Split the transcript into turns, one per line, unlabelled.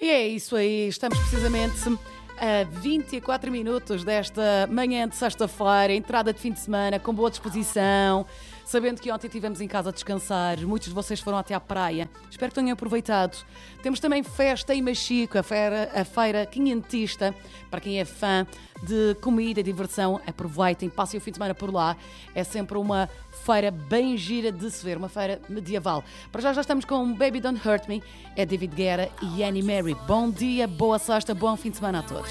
E é isso aí, estamos precisamente a 24 minutos desta manhã de sexta-feira, entrada de fim de semana, com boa disposição, sabendo que ontem estivemos em casa a descansar, muitos de vocês foram até à praia, espero que tenham aproveitado. Temos também festa em Machico, a feira quinhentista, para quem é fã de comida e diversão, aproveitem, passem o fim de semana por lá, é sempre uma feira bem gira de se ver, uma feira medieval. Para já estamos com Baby Don't Hurt Me, é David Guerra e Annie Mary. Bom dia, boa sexta, bom fim de semana a todos.